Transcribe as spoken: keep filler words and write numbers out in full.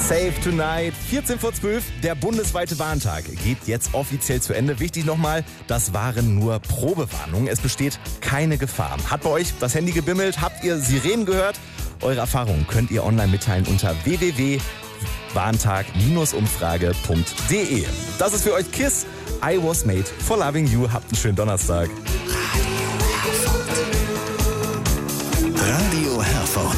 Save Tonight, vierzehn vor zwölf, der bundesweite Warntag geht jetzt offiziell zu Ende. Wichtig nochmal, das waren nur Probewarnungen. Es besteht keine Gefahr. Hat bei euch das Handy gebimmelt? Habt ihr Sirenen gehört? Eure Erfahrungen könnt ihr online mitteilen unter w w w punkt warntag umfrage punkt d e. Das ist für euch KISS. I was made for loving you. Habt einen schönen Donnerstag. Radio Herford.